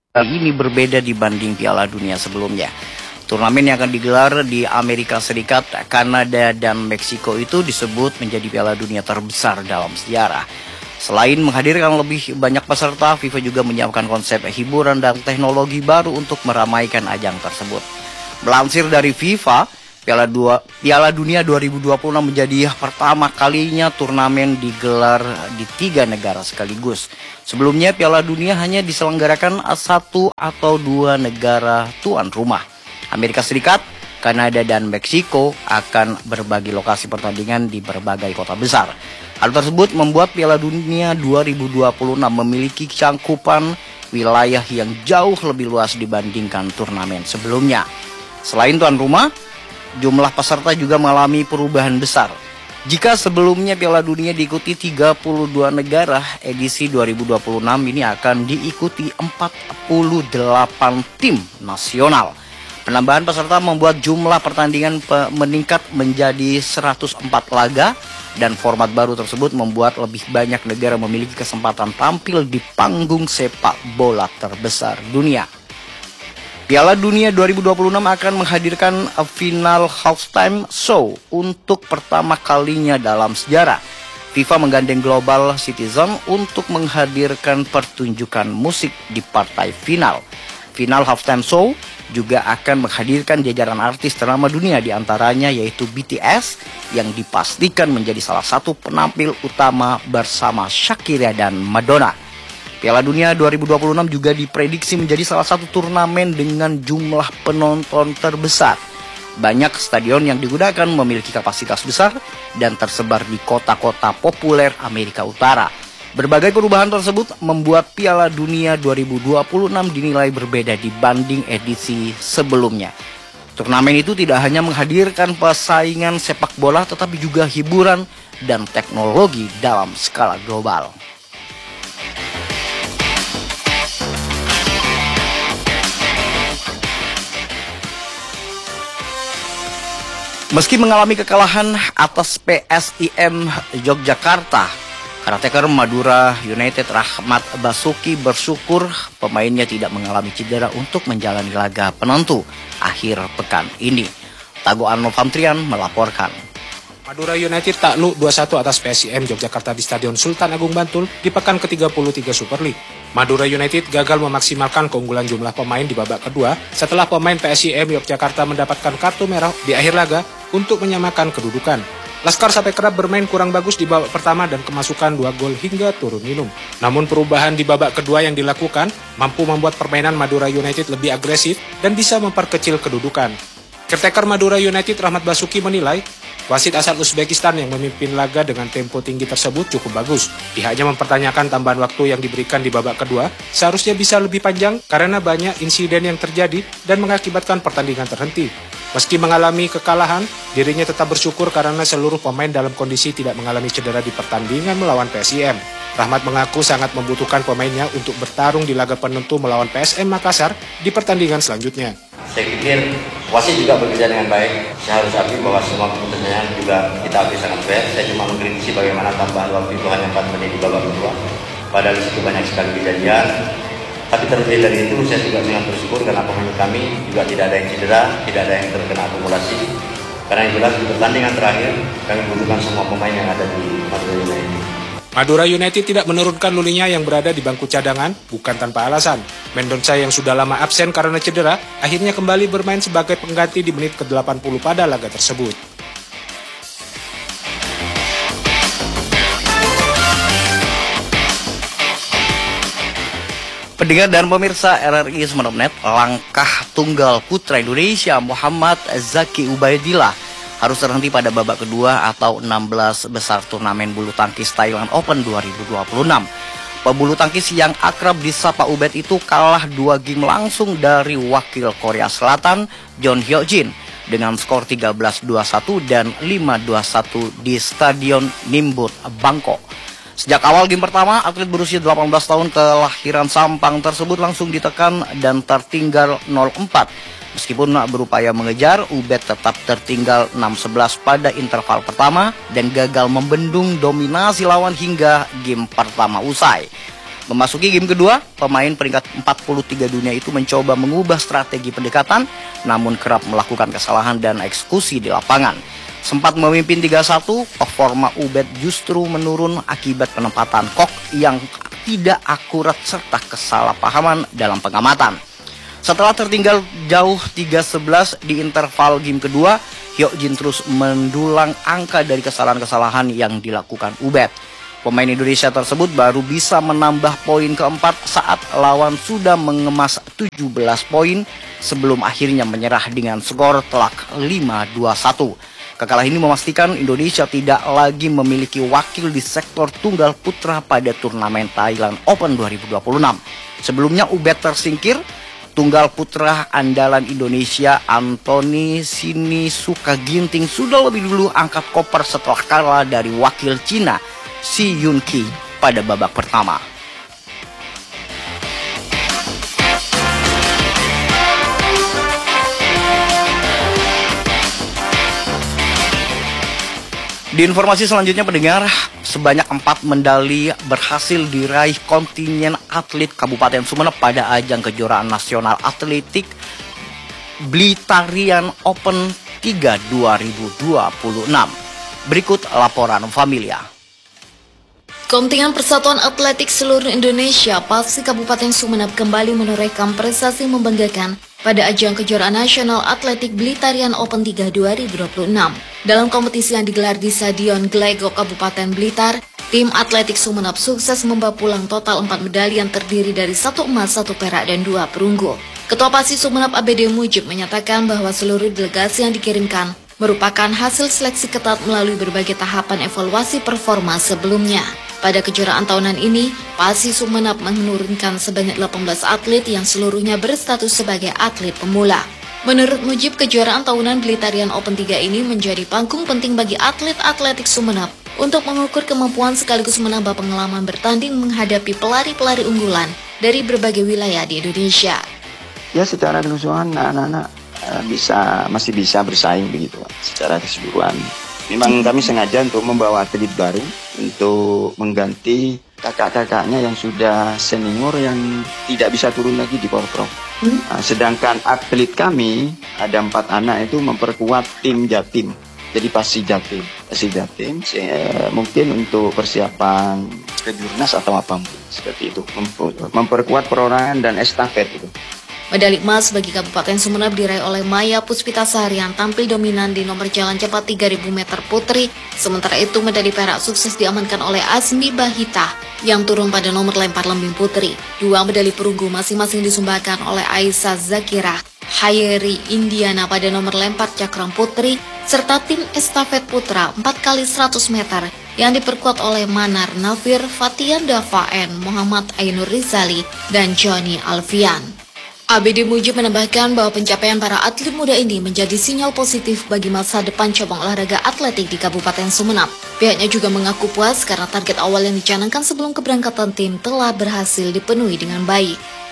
ini berbeda dibanding Piala Dunia sebelumnya. Turnamen yang akan digelar di Amerika Serikat, Kanada, dan Meksiko itu disebut menjadi Piala Dunia terbesar dalam sejarah. Selain menghadirkan lebih banyak peserta, FIFA juga menyiapkan konsep hiburan dan teknologi baru untuk meramaikan ajang tersebut. Melansir dari FIFA, Piala Dunia 2026 menjadi pertama kalinya turnamen digelar di 3 negara sekaligus. Sebelumnya Piala Dunia hanya diselenggarakan 1 atau 2 negara tuan rumah. Amerika Serikat, Kanada, dan Meksiko akan berbagi lokasi pertandingan di berbagai kota besar. Hal tersebut membuat Piala Dunia 2026 memiliki cangkupan wilayah yang jauh lebih luas dibandingkan turnamen sebelumnya. Selain tuan rumah, jumlah peserta juga mengalami perubahan besar. Jika sebelumnya Piala Dunia diikuti 32 negara, edisi 2026 ini akan diikuti 48 tim nasional. Penambahan peserta membuat jumlah pertandingan meningkat menjadi 104 laga, dan format baru tersebut membuat lebih banyak negara memiliki kesempatan tampil di panggung sepak bola terbesar dunia. Piala Dunia 2026 akan menghadirkan final halftime show untuk pertama kalinya dalam sejarah. FIFA menggandeng Global Citizen untuk menghadirkan pertunjukan musik di partai final. Final halftime show juga akan menghadirkan jajaran artis ternama dunia, diantaranya yaitu BTS yang dipastikan menjadi salah satu penampil utama bersama Shakira dan Madonna. Piala Dunia 2026 juga diprediksi menjadi salah satu turnamen dengan jumlah penonton terbesar. Banyak stadion yang digunakan memiliki kapasitas besar dan tersebar di kota-kota populer Amerika Utara. Berbagai perubahan tersebut membuat Piala Dunia 2026 dinilai berbeda dibanding edisi sebelumnya. Turnamen itu tidak hanya menghadirkan persaingan sepak bola, tetapi juga hiburan dan teknologi dalam skala global. Meski mengalami kekalahan atas PSIM Yogyakarta, karateka Madura United Rahmat Basuki bersyukur pemainnya tidak mengalami cedera untuk menjalani laga penentu akhir pekan ini. Tago Arnovantrian melaporkan. Madura United takluk 2-1 atas PSIM Yogyakarta di Stadion Sultan Agung Bantul di pekan ke-33 Super League. Madura United gagal memaksimalkan keunggulan jumlah pemain di babak kedua setelah pemain PSIM Yogyakarta mendapatkan kartu merah di akhir laga untuk menyamakan kedudukan. Laskar sampai kerap bermain kurang bagus di babak pertama dan kemasukan 2 gol hingga turun minum. Namun perubahan di babak kedua yang dilakukan mampu membuat permainan Madura United lebih agresif dan bisa memperkecil kedudukan. Caretaker Madura United Rahmat Basuki menilai wasit asal Uzbekistan yang memimpin laga dengan tempo tinggi tersebut cukup bagus. Pihaknya mempertanyakan tambahan waktu yang diberikan di babak kedua seharusnya bisa lebih panjang karena banyak insiden yang terjadi dan mengakibatkan pertandingan terhenti. Meski mengalami kekalahan, dirinya tetap bersyukur karena seluruh pemain dalam kondisi tidak mengalami cedera di pertandingan melawan PSIM. Rahmat mengaku sangat membutuhkan pemainnya untuk bertarung di laga penentu melawan PSM Makassar di pertandingan selanjutnya. Saya pikir wasit juga bekerja dengan baik. Saya harus akui bahwa semua keputusannya juga kita akui sangat fair. Saya cuma mengkritisi bagaimana tambahan waktu itu hanya 4 menit di babak kedua. Padahal di situ banyak sekali kejadian. Tapi terlebih dari itu saya juga sangat bersyukur karena pemain kami juga tidak ada yang cedera, tidak ada yang terkena akumulasi. Karena yang jelas di pertandingan terakhir kami membutuhkan semua pemain yang ada di Madura United. Madura United tidak menurunkan Lulinya yang berada di bangku cadangan bukan tanpa alasan. Mendonca yang sudah lama absen karena cedera akhirnya kembali bermain sebagai pengganti di menit ke-80 pada laga tersebut. Pendengar dan pemirsa RRI Semarang.net, langkah tunggal putra Indonesia Muhammad Zaki Ubaidillah harus terhenti pada babak kedua atau 16 besar turnamen bulu tangkis Thailand Open 2026. Pebulu tangkis yang akrab disapa Ubed itu kalah 2 game langsung dari wakil Korea Selatan John Hyojin dengan skor 13-21 dan 5-21 di Stadion Nimbut, Bangkok. Sejak awal game pertama, atlet berusia 18 tahun kelahiran Sampang tersebut langsung ditekan dan tertinggal 0-4. Meskipun berupaya mengejar, Ubed tetap tertinggal 6-11 pada interval pertama dan gagal membendung dominasi lawan hingga game pertama usai. Memasuki game kedua, pemain peringkat 43 dunia itu mencoba mengubah strategi pendekatan, namun kerap melakukan kesalahan dan eksekusi di lapangan. Sempat memimpin 3-1, performa Ubed justru menurun akibat penempatan Kok yang tidak akurat serta kesalahpahaman dalam pengamatan. Setelah tertinggal jauh 3-11 di interval game kedua, Hyojin terus mendulang angka dari kesalahan-kesalahan yang dilakukan Ubed. Pemain Indonesia tersebut baru bisa menambah poin keempat saat lawan sudah mengemas 17 poin sebelum akhirnya menyerah dengan skor telak 5-21. Kekalahan ini memastikan Indonesia tidak lagi memiliki wakil di sektor tunggal putra pada turnamen Thailand Open 2026. Sebelumnya Ubed tersingkir, tunggal putra andalan Indonesia Anthony Sinisuka Ginting sudah lebih dulu angkat koper setelah kalah dari wakil Cina Si Yun Ki pada babak pertama. Di informasi selanjutnya pendengar, sebanyak 4 medali berhasil diraih kontingen atlet Kabupaten Sumeneb pada ajang kejuaraan nasional atletik Blitarian Open 3 2026. Berikut laporan Familia. Kontingen Persatuan Atletik Seluruh Indonesia PASI Kabupaten Sumeneb kembali menorehkan prestasi membanggakan pada ajang kejuaraan nasional atletik Blitarian Open 3 2026. Dalam kompetisi yang digelar di Stadion Glegok Kabupaten Blitar, tim atletik Sumeneb sukses membawa pulang total 4 medali yang terdiri dari 1 emas, 1 perak, dan 2 perunggu. Ketua PASI Sumeneb ABD Mujib menyatakan bahwa seluruh delegasi yang dikirimkan merupakan hasil seleksi ketat melalui berbagai tahapan evaluasi performa sebelumnya. Pada kejuaraan tahunan ini, PASI Sumeneb menurunkan sebanyak 18 atlet yang seluruhnya berstatus sebagai atlet pemula. Menurut Mujib, kejuaraan tahunan Blitarian Open 3 ini menjadi panggung penting bagi atlet atletik Sumeneb untuk mengukur kemampuan sekaligus menambah pengalaman bertanding menghadapi pelari-pelari unggulan dari berbagai wilayah di Indonesia. Ya, secara keseluruhan anak-anak masih bisa bersaing begitu secara keseluruhan. Memang kami sengaja untuk membawa atlet baru untuk mengganti kakak-kakaknya yang sudah senior yang tidak bisa turun lagi di Power Pro. Sedangkan atlet kami ada 4 anak itu memperkuat tim Jatim. Jadi PASI Jatim mungkin untuk persiapan kejurnas atau apa seperti itu, memperkuat perorangan dan estafet itu. Medali emas bagi Kabupaten Sumeneb diraih oleh Maya Puspitasari yang tampil dominan di nomor jalan cepat 3000 meter putri. Sementara itu medali perak sukses diamankan oleh Azmi Bahita yang turun pada nomor lempar lembing putri. 2 medali perunggu masing-masing disumbangkan oleh Aisyah Zakira, Hayeri Indiana pada nomor lempar cakram putri, serta tim estafet putra 4x100 meter yang diperkuat oleh Manar Nafir, Fatian Dafaen, Muhammad Ainur Rizali, dan Johnny Alfian. ABD Mujib menambahkan bahwa pencapaian para atlet muda ini menjadi sinyal positif bagi masa depan cabang olahraga atletik di Kabupaten Sumeneb. Pihaknya juga mengaku puas karena target awal yang dicanangkan sebelum keberangkatan tim telah berhasil dipenuhi dengan baik.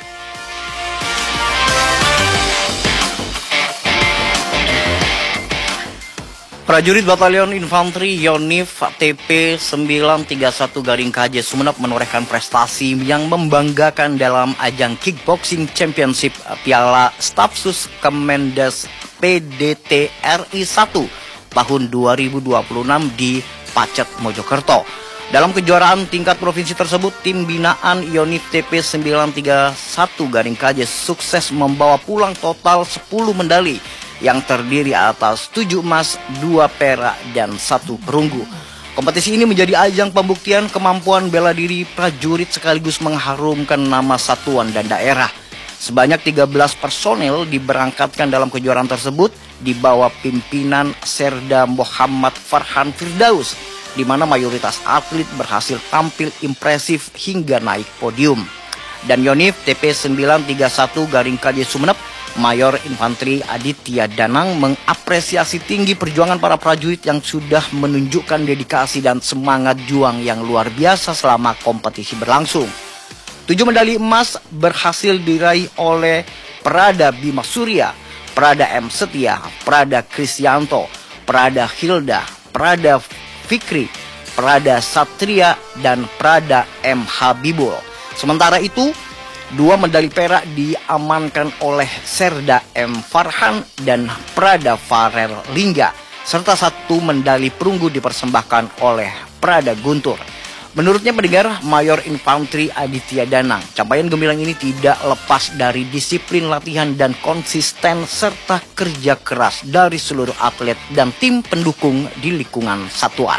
Prajurit Batalion Infanteri Yonif TP 931 Garing KJ Sumeneb menorehkan prestasi yang membanggakan dalam ajang Kickboxing Championship Piala Stafsus Kemendes PDT RI 1 tahun 2026 di Pacet, Mojokerto. Dalam kejuaraan tingkat provinsi tersebut, tim binaan Yonif TP 931 Garing KJ sukses membawa pulang total 10 medali yang terdiri atas 7 emas, 2 perak, dan 1 perunggu. Kompetisi ini menjadi ajang pembuktian kemampuan bela diri prajurit sekaligus mengharumkan nama satuan dan daerah. Sebanyak 13 personel diberangkatkan dalam kejuaraan tersebut di bawah pimpinan Serda Muhammad Farhan Firdaus, di mana mayoritas atlet berhasil tampil impresif hingga naik podium. Dan Yonif TP 931 Garing KJ Sumeneb Mayor Infanteri Aditya Danang mengapresiasi tinggi perjuangan para prajurit yang sudah menunjukkan dedikasi dan semangat juang yang luar biasa selama kompetisi berlangsung. 7 medali emas berhasil diraih oleh Prada Bima Surya, Prada M. Setia, Prada Krisyanto, Prada Hilda, Prada Fikri, Prada Satria, dan Prada M. Habibul. Sementara itu, 2 medali perak diamankan oleh Serda M. Farhan dan Prada Farel Lingga, serta 1 medali perunggu dipersembahkan oleh Prada Guntur. Menurutnya pendengar, Mayor Infantri Aditya Danang, capaian gemilang ini tidak lepas dari disiplin latihan dan konsisten serta kerja keras dari seluruh atlet dan tim pendukung di lingkungan satuan.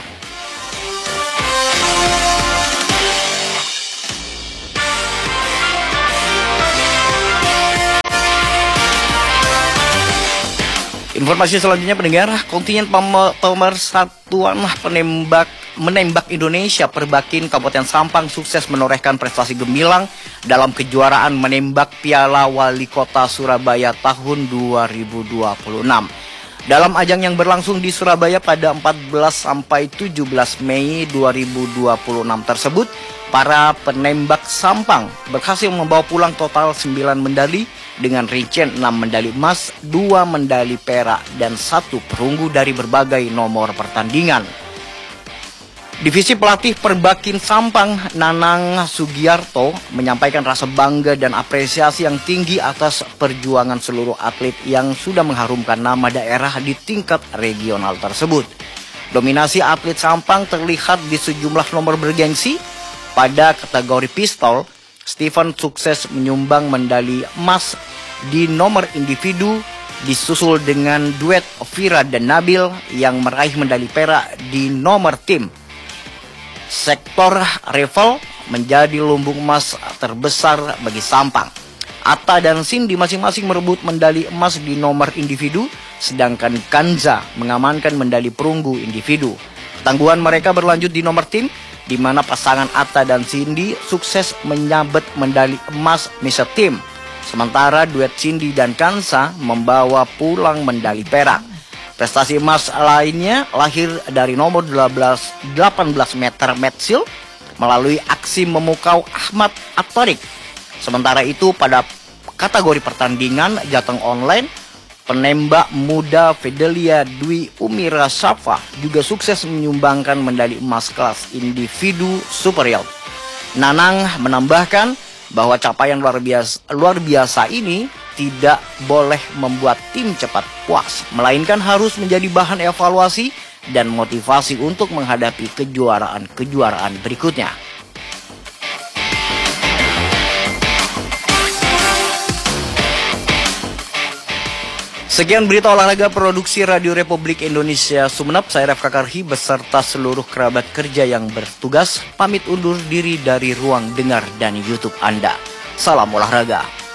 Informasi selanjutnya pendengar, kontingen pemersatuan menembak Indonesia Perbakin Kabupaten Sampang sukses menorehkan prestasi gemilang dalam kejuaraan menembak Piala Wali Kota Surabaya tahun 2026. Dalam ajang yang berlangsung di Surabaya pada 14 sampai 17 Mei 2026 tersebut, para penembak Sampang berhasil membawa pulang total 9 medali dengan rincian 6 medali emas, 2 medali perak, dan 1 perunggu dari berbagai nomor pertandingan. Divisi pelatih Perbakin Sampang, Nanang Sugiarto, menyampaikan rasa bangga dan apresiasi yang tinggi atas perjuangan seluruh atlet yang sudah mengharumkan nama daerah di tingkat regional tersebut. Dominasi atlet Sampang terlihat di sejumlah nomor bergengsi. Pada kategori pistol, Steven sukses menyumbang medali emas di nomor individu, disusul dengan duet Vira dan Nabil yang meraih medali perak di nomor tim. Sektor rifle menjadi lumbung emas terbesar bagi Sampang. Atta dan Cindy masing-masing merebut medali emas di nomor individu, sedangkan Kanza mengamankan medali perunggu individu. Ketangguhan mereka berlanjut di nomor tim, di mana pasangan Atta dan Cindy sukses menyabet medali emas Misa Tim. Sementara duet Cindy dan Kansa membawa pulang medali perak. Prestasi emas lainnya lahir dari nomor 18 meter metsil melalui aksi memukau Ahmad Atorik. Sementara itu pada kategori pertandingan jateng online, penembak muda Fidelia Dwi Umira Safa juga sukses menyumbangkan medali emas kelas individu super yacht. Nanang menambahkan bahwa capaian luar biasa ini tidak boleh membuat tim cepat puas, melainkan harus menjadi bahan evaluasi dan motivasi untuk menghadapi kejuaraan berikutnya. Sekian berita olahraga produksi Radio Republik Indonesia Sumeneb. Saya Refka Karhi beserta seluruh kerabat kerja yang bertugas pamit undur diri dari ruang dengar dan YouTube Anda. Salam olahraga.